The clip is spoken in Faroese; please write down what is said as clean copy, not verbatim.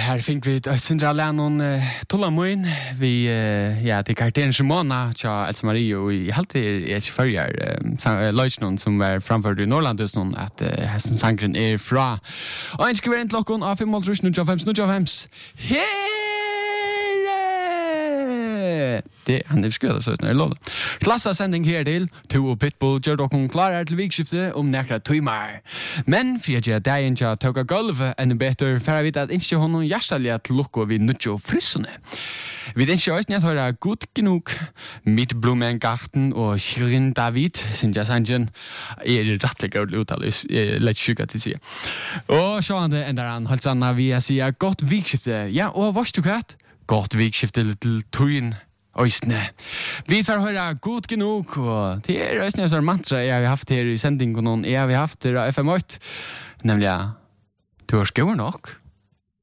Her fikk vi Sindra Lennon Tullamoin. Vi, det karakteren Simona tja Elsa Marie, og jeg alltid ikke følger Leutnern som var framført i Norrland at hesten sangren fra. Og en skriver inn til klokken av 5.05. Det han er skrevet så snart lov. Klassa sending her til to og Pitbull gjør dere klare til vikskiftet om nekra timer. Men for jeg gjør dagen til å tåke gulvet enn bedre, for jeg vet at ikke har noen hjertelig til lukke vi nødde og frissene. Vi ikke også at høre godt genug mitt Blumengarten og Shirin David, synes jeg sangen rettelig godt uttale, litt syk til å si. Og så han det ender han, holdt sann vi sier godt vikskifte. Ja, og hva du hva? Godt vikskifte til tøyen. Øysne. Vi får høre godt genug, og det Øysne som mantra jeg har haft her i sendingen, jeg har haft her av FM8, nemlig, du har skjørt nok.